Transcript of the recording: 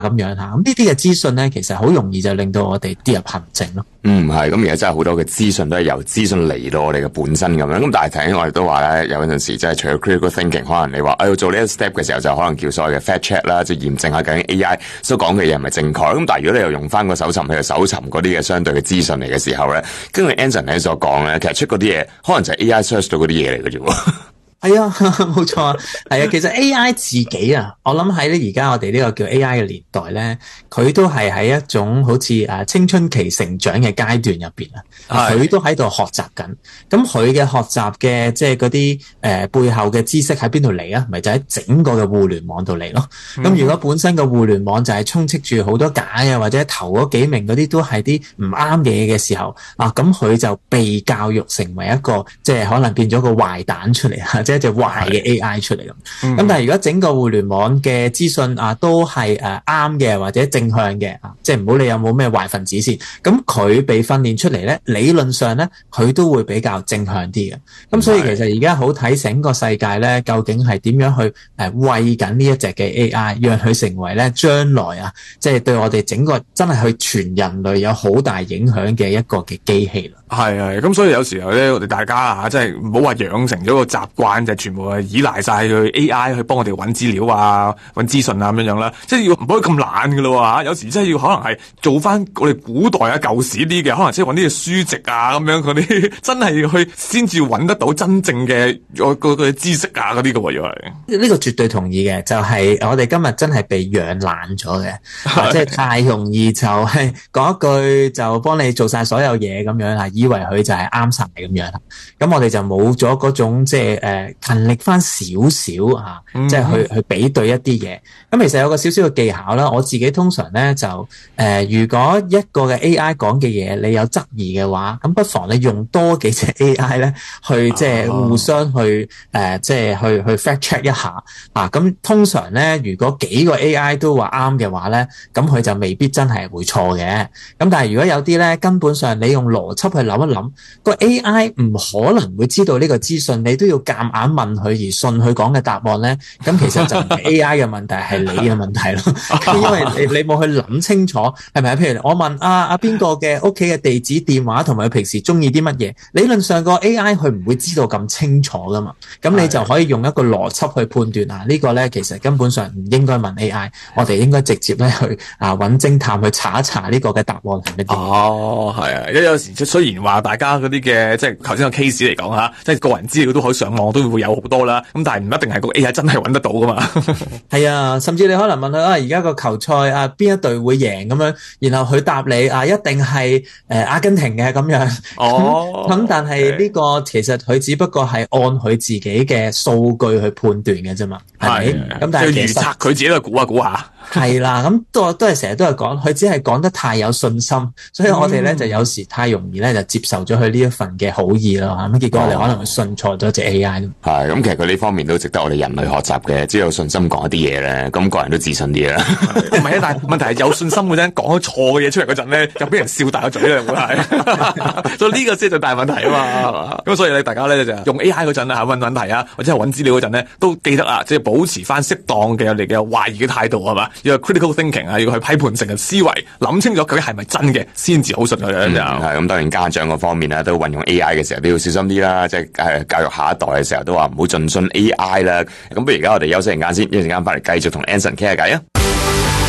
咁樣嚇。咁呢啲嘅資訊咧，其實好容易就令到我哋跌入陷阱咯。 係，咁而家真係好多嘅資訊都係由資訊嚟到我哋嘅本身咁樣。咁但係頭先我哋都話咧，有陣時即係除咗 critical thinking， 可能你話要做呢一個 step 嘅時候，就可能叫所謂嘅 fact check 啦，即係驗證下究竟 AI 所講嘅嘢係咪正確。咁但係如果你又用翻個搜尋器去搜尋嗰啲嘅相對嘅資訊嚟嘅時候咧，根據 Anson 你所講咧，其實出嗰啲嘢可能就係 AI search 到嗰啲嘢嚟嘅啫喎。 係啊，冇錯啊，係啊，其實 AI 自己啊，我諗喺咧而家我哋呢個叫 AI 嘅年代咧，佢都係喺一種好似青春期成長嘅階段入邊啊，佢都喺度學習緊。咁佢嘅學習嘅即係嗰啲背後嘅知識喺邊度嚟啊？咪就喺整個嘅互聯網度嚟咯。咁如果本身個互聯網就係充斥住好多假嘅，或者頭嗰幾名嗰啲都係啲唔啱嘅嘢嘅時候啊，咁佢就被教育成為一個即係可能變咗個壞蛋出嚟啊！一隻壞嘅 AI 出嚟咁，但係如果整個互聯網嘅資訊都係啱嘅或者正向嘅即係唔好理有冇咩壞分子先，咁佢被訓練出嚟咧，理論上咧佢都會比較正向啲嘅。咁所以其實而家好睇整個世界咧，究竟係點樣去餵緊呢一隻嘅 AI， 讓佢成為咧將來即係對我哋整個真係去全人類有好大影響嘅一個嘅機器啦。 係，咁所以有時候咧，我哋大家即係唔好話養成咗個習慣，就全部係依賴晒去 AI 去幫我哋揾資料啊、揾資訊啊咁樣啦。即係要唔可以咁懶噶咯嚇，有時真係要可能係做翻我哋古代舊時啲嘅，可能即係揾啲書籍啊咁樣嗰啲，真係要去先至揾得到真正嘅個知識啊嗰啲嘅喎，要係呢個絕對同意嘅，就係我哋今日真係被養懶咗嘅，即係太容易就係講一句就幫你做晒所有嘢咁樣以為佢就係啱晒咁樣，咁我哋就冇咗嗰種即係勤力翻少少即係去比對一啲嘢。咁其實有個少少嘅技巧啦，我自己通常咧就如果一個嘅 AI 講嘅嘢你有質疑嘅話，咁不妨你用多幾隻 AI 咧去即係互相去即係去 fact check 一下咁通常咧，如果幾個 AI 都話啱嘅話咧，咁佢就未必真係會錯嘅。咁但係如果有啲咧，根本上你用邏輯去諗一諗，個 AI 唔可能會知道呢個資訊，你都要夾硬問佢而信佢講嘅答案咧，咁其實就唔係 AI 嘅問題，係你嘅問題咯。因為你冇去諗清楚，係咪？譬如我問邊個嘅屋企嘅地址、電話同埋佢平時中意啲乜嘢，理論上個 AI 佢唔會知道咁清楚噶嘛，咁你就可以用一個邏輯去判斷呢個咧其實根本上唔應該問 AI， 我哋應該直接咧去揾偵探去查一查呢個嘅答案係乜嘢。 係啊，有時雖然話大家嗰啲嘅即係頭先個 case 嚟講吓，即係個人資料都可以上網都會有好多啦，咁但係唔一定係個 AI 真係揾得到噶嘛。 係啊，甚至你可能問佢而家個球賽邊一隊會贏咁樣，然後佢答你一定係阿根廷嘅咁樣。咁但係呢個其實佢只不過係按佢自己嘅數據去判斷嘅啫嘛，係咪？咁但係其實佢自己都估下。 係啦，咁都係成日都係講，佢只係講得太有信心，所以我哋咧就有時太容易咧就接受咗佢呢一份嘅好意咯，咁結果我哋可能會信錯咗隻 AI 咯。 係，咁其實佢呢方面都值得我哋人類學習嘅，只要有信心講一啲嘢咧，咁個人都自信啲啦。 唔係但係問題係有信心嗰陣講咗錯嘅嘢出嚟嗰陣咧，就俾人笑大個嘴啦，會係。所以呢個先係最大問題啊嘛。咁所以咧，大家咧就用 AI 嗰陣揾問題啊，或者係揾資料嗰陣咧，都記得即係保持翻適當嘅我哋嘅懷疑嘅態度係嘛。要有 critical thinking 要去批判性嘅思維，諗清楚佢係咪真嘅，先至好信佢就係咁。當然家長嗰方面咧，都運用 AI 嘅時候都要小心啲啦，即係教育下一代嘅時候都話唔好盡信 AI 啦。咁不如而家我哋休息陣間先，一陣間翻嚟繼續同 Anson 傾下偈啊。